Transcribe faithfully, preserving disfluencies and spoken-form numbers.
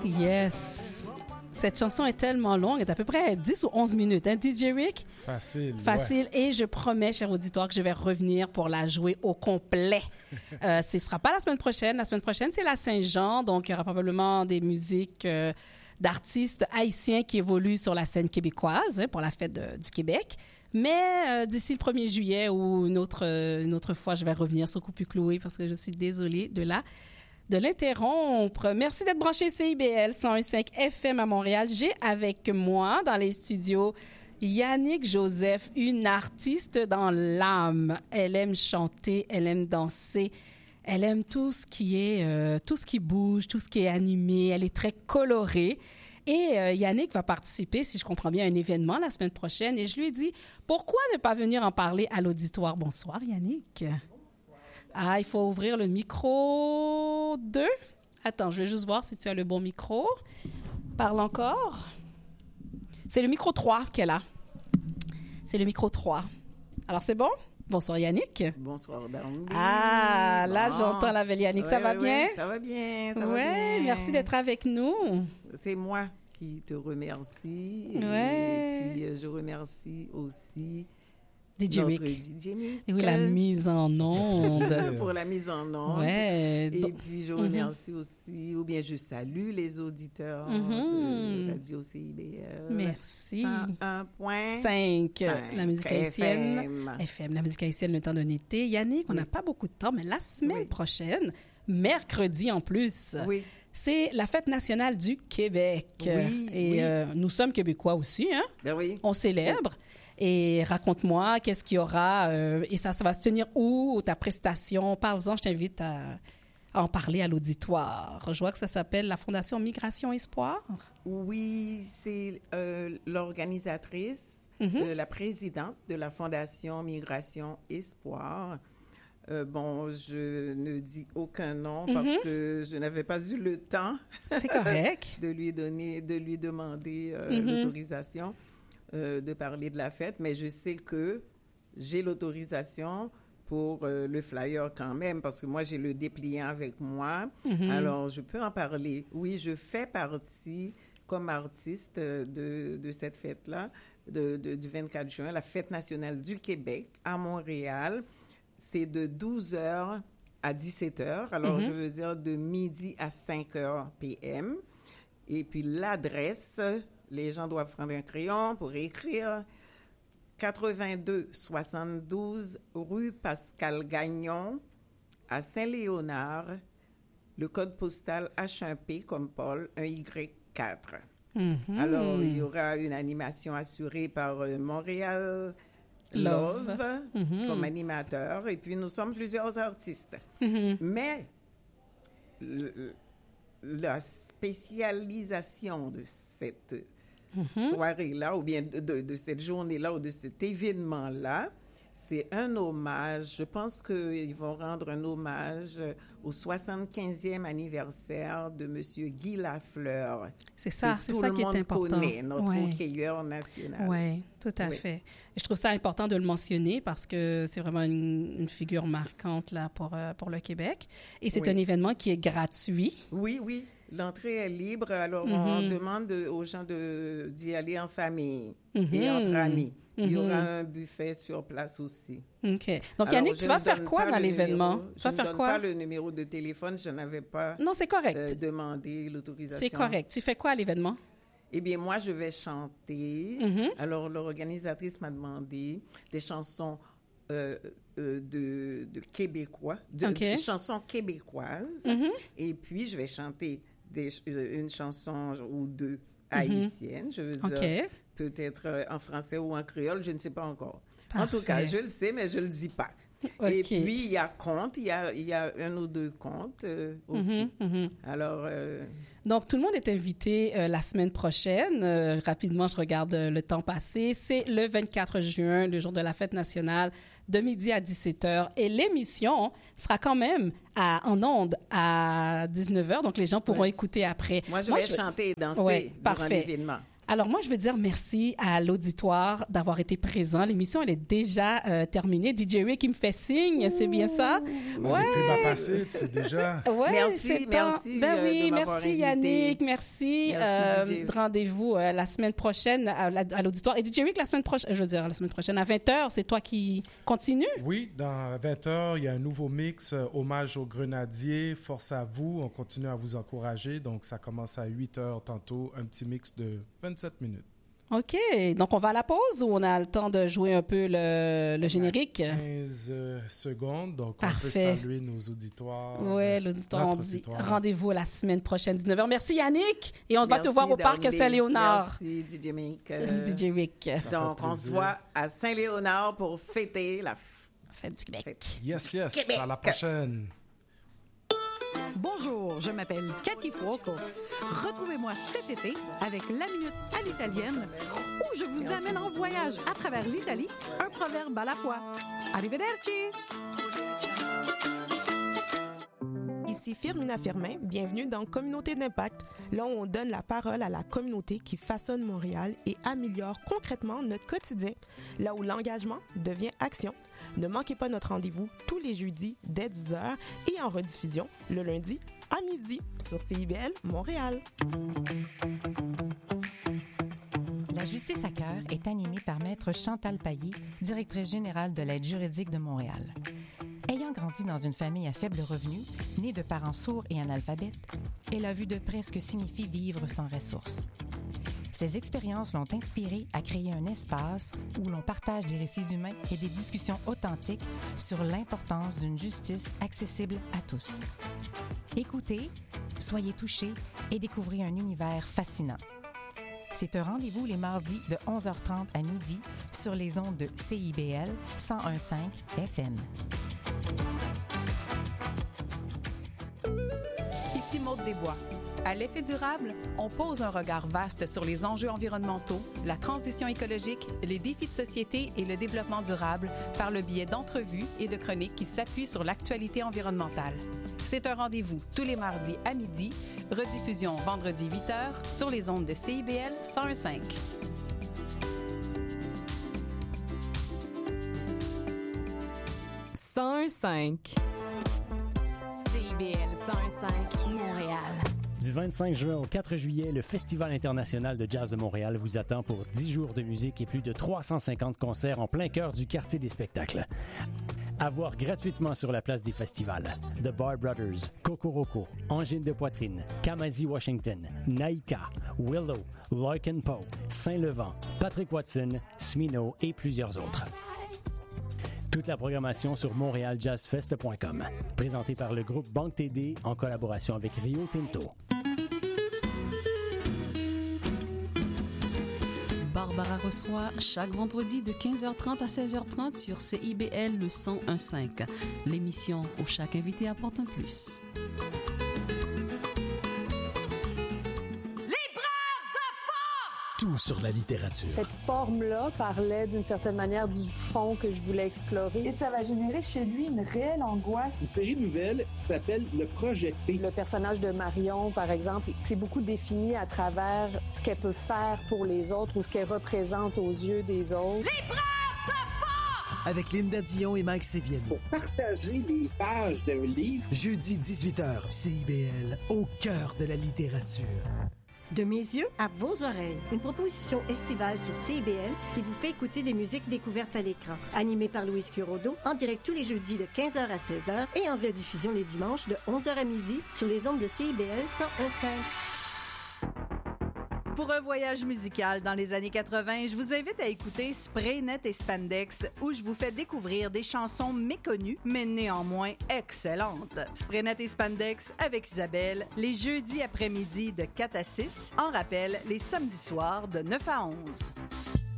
Yes. Cette chanson est tellement longue, elle est à peu près dix ou onze minutes, hein, D J Rick? Facile. Facile. Ouais. Et je promets, cher auditoire, que je vais revenir pour la jouer au complet. euh, ce ne sera pas la semaine prochaine. La semaine prochaine, c'est la Saint-Jean, donc il y aura probablement des musiques euh, d'artistes haïtiens qui évoluent sur la scène québécoise hein, pour la fête de, du Québec. Mais euh, d'ici le premier juillet ou une autre, euh, une autre fois, je vais revenir sur Coupu Cloué parce que je suis désolée de la... de l'interrompre. Merci d'être branché C I B L cent un virgule cinq F M à Montréal. J'ai avec moi dans les studios Yannick Joseph, une artiste dans l'âme. Elle aime chanter, elle aime danser, elle aime tout ce qui est, euh, tout ce qui bouge, tout ce qui est animé. Elle est très colorée. Et euh, Yannick va participer, si je comprends bien, à un événement la semaine prochaine. Et je lui ai dit, pourquoi ne pas venir en parler à l'auditoire? Bonsoir Yannick. Ah, il faut ouvrir le micro deux. Attends, je vais juste voir si tu as le bon micro. Parle encore. C'est le micro trois qu'elle a. C'est le micro trois. Alors, c'est bon? Bonsoir Yannick. Bonsoir Darmi. Ah, là, bon. J'entends la belle Yannick. Ouais, ça va ouais, bien? Ouais, ça va bien, ça ouais, va bien. Merci d'être avec nous. C'est moi qui te remercie. Ouais. Et puis, euh, je remercie aussi... D J Rick. D J Rick. Et oui, la mise en onde. Pour la mise en onde. Ouais. Et puis, je remercie mm-hmm. aussi, ou bien je salue les auditeurs mm-hmm. de Radio C I B L. Merci. cent un point cinq. La musique haïtienne. F M. F M, la musique haïtienne, le temps d'un été. Yannick, on n'a oui. pas beaucoup de temps, mais la semaine oui. prochaine, mercredi en plus, oui. c'est la fête nationale du Québec. Oui, Et oui. Euh, nous sommes québécois aussi, hein? Ben oui. On célèbre. Oui. Et raconte-moi, qu'est-ce qu'il y aura? Euh, et ça, ça va se tenir où, ta prestation? Parle-en, je t'invite à, à en parler à l'auditoire. Je vois que ça s'appelle la Fondation Migration Espoir. Oui, c'est euh, l'organisatrice, mm-hmm. euh, la présidente de la Fondation Migration Espoir. Euh, bon, je ne dis aucun nom parce mm-hmm. que je n'avais pas eu le temps C'est correct. de lui donner, de lui demander euh, mm-hmm. l'autorisation. Euh, de parler de la fête, mais je sais que j'ai l'autorisation pour euh, le flyer quand même, parce que moi, j'ai le dépliant avec moi. Mm-hmm. Alors, je peux en parler. Oui, je fais partie, comme artiste, de, de cette fête-là, de, de, du vingt-quatre juin, la Fête nationale du Québec à Montréal. C'est de douze heures à dix-sept heures. Alors, mm-hmm. je veux dire de midi à cinq heures P M. Et puis, l'adresse... Les gens doivent prendre un crayon pour écrire. quatre-vingt-deux soixante-douze rue Pascal Gagnon à Saint-Léonard. Le code postal H un P comme Paul, un Y quatre. Mm-hmm. Alors, il y aura une animation assurée par euh, Montréal Love, Love mm-hmm. comme animateur. Et puis, nous sommes plusieurs artistes. Mm-hmm. Mais... Le, la spécialisation de cette mm-hmm. soirée-là, ou bien de, de, de cette journée-là, ou de cet événement-là, c'est un hommage. Je pense qu'ils vont rendre un hommage au soixante-quinzième anniversaire de M. Guy Lafleur. C'est ça, c'est ça qui est important. Tout le monde connaît, notre ouais. hockeyeur national. Oui, tout à oui. fait. Et je trouve ça important de le mentionner parce que c'est vraiment une, une figure marquante là, pour, euh, pour le Québec. Et c'est oui. un événement qui est gratuit. Oui, oui. L'entrée est libre. Alors, mm-hmm. on demande de, aux gens de, d'y aller en famille mm-hmm. et entre amis. Mm-hmm. Il y aura un buffet sur place aussi. OK. Donc, alors, Yannick, tu vas faire quoi dans l'événement? Numéro, tu vas je faire ne donne quoi? pas le numéro de téléphone. Je n'avais pas non, c'est correct. Euh, demandé l'autorisation. C'est correct. Tu fais quoi à l'événement? Eh bien, moi, je vais chanter. Mm-hmm. Alors, l'organisatrice m'a demandé des chansons euh, euh, de, de québécois, de, okay. des chansons québécoises. Mm-hmm. Et puis, je vais chanter des, une chanson ou deux haïtiennes, mm-hmm. je veux dire. Okay. Peut-être en français ou en créole, je ne sais pas encore. Parfait. En tout cas, je le sais, mais je ne le dis pas. Okay. Et puis, il y a contes, il y a, il y a un ou deux contes euh, aussi. Mm-hmm, mm-hmm. Alors... Euh... Donc, tout le monde est invité euh, la semaine prochaine. Euh, rapidement, je regarde euh, le temps passé. C'est le vingt-quatre juin, le jour de la fête nationale, de midi à dix-sept heures. Et l'émission sera quand même à, en ondes à dix-neuf heures, donc les gens pourront ouais. écouter après. Moi, je Moi, vais je... chanter et danser ouais, durant parfait. l'événement. Alors moi, je veux dire merci à l'auditoire d'avoir été présent. L'émission, elle est déjà euh, terminée. D J Rick, il me fait signe, c'est bien ça? Ouais. Ouais. Le pub a passé, tu sais déjà. Ouais, merci, c'est merci. Ben euh, oui, de m'avoir merci invité. Yannick, merci. Merci, euh, D J. Rendez-vous euh, la semaine prochaine à, à l'auditoire. Et D J Rick, la semaine prochaine, je veux dire la semaine prochaine, à vingt heures, c'est toi qui continue? Oui, dans vingt heures, il y a un nouveau mix, euh, hommage aux grenadiers, force à vous, on continue à vous encourager. Donc, ça commence à huit heures tantôt, un petit mix de vingt-sept minutes. OK. Donc, on va à la pause ou on a le temps de jouer un peu le, le générique? quinze euh, secondes, donc Parfait. on peut saluer nos auditoires. Oui, l'auditoire, on dit rendez-vous la semaine prochaine, dix-neuf heures. Merci Yannick et on va te voir au parc Darley. Saint-Léonard. Merci D J Mick. Euh, D J Rick. donc, on se voit à Saint-Léonard pour fêter la Fête du Québec. fête. Yes, yes. Québec. À la prochaine. Bonjour, je m'appelle Cathy Fuoco. Retrouvez-moi cet été avec la Minute à l'italienne où je vous amène en voyage à travers l'Italie, un proverbe à la fois. Arrivederci! Ici Firmina Firmin, bienvenue dans Communauté d'impact, là où on donne la parole à la communauté qui façonne Montréal et améliore concrètement notre quotidien, là où l'engagement devient action. Ne manquez pas notre rendez-vous tous les jeudis dès dix heures et en rediffusion le lundi à midi sur C I B L Montréal. La justice à cœur est animée par Maître Chantal Paillé, directrice générale de l'aide juridique de Montréal. Ayant grandi dans une famille à faible revenu, née de parents sourds et analphabètes, elle a vu de près ce que signifie vivre sans ressources. Ces expériences l'ont inspirée à créer un espace où l'on partage des récits humains et des discussions authentiques sur l'importance d'une justice accessible à tous. Écoutez, soyez touchés et découvrez un univers fascinant. C'est un rendez-vous les mardis de onze heures trente à midi sur les ondes de C I B L cent un virgule cinq F M. Ici Maude Desbois. À l'effet durable, on pose un regard vaste sur les enjeux environnementaux, la transition écologique, les défis de société et le développement durable par le biais d'entrevues et de chroniques qui s'appuient sur l'actualité environnementale. C'est un rendez-vous tous les mardis à midi, rediffusion vendredi huit heures sur les ondes de C I B L cent un virgule cinq. cent un virgule cinq. C I B L cent un virgule cinq, Montréal. Du vingt-cinq juin au quatre juillet, le Festival international de jazz de Montréal vous attend pour dix jours de musique et plus de trois cent cinquante concerts en plein cœur du quartier des spectacles. À voir gratuitement sur la place des festivals. The Bar Brothers, Cocoroco, Angine de Poitrine, Kamasi Washington, Naïka, Willow, Larkin Poe, Saint-Levant, Patrick Watson, Smino et plusieurs autres. Toute la programmation sur montréal jazz fest point com. Présenté par le groupe Banque T D en collaboration avec Rio Tinto. Barbara reçoit chaque vendredi de quinze heures trente à seize heures trente sur C I B L le cent un virgule cinq. L'émission où chaque invité apporte un plus. Tout sur la littérature. Cette forme-là parlait d'une certaine manière du fond que je voulais explorer. Et ça va générer chez lui une réelle angoisse. Une série nouvelle s'appelle Le Projet P. Le personnage de Marion, par exemple, c'est beaucoup défini à travers ce qu'elle peut faire pour les autres ou ce qu'elle représente aux yeux des autres. L'épreuve de force! Avec Linda Dion et Mike Sévienne. Pour partager les pages d'un livre. Jeudi dix-huit heures, C I B L, au cœur de la littérature. De mes yeux à vos oreilles, une proposition estivale sur C I B L qui vous fait écouter des musiques découvertes à l'écran. Animée par Louise Curodo, en direct tous les jeudis de quinze heures à seize heures et en rediffusion les dimanches de onze heures à midi sur les ondes de C I B L cent un virgule cinq. Pour un voyage musical dans les années quatre-vingt, je vous invite à écouter Spraynet et Spandex, où je vous fais découvrir des chansons méconnues, mais néanmoins excellentes. Spraynet et Spandex avec Isabelle, les jeudis après-midi de quatre à six, en rappel les samedis soirs de neuf à onze.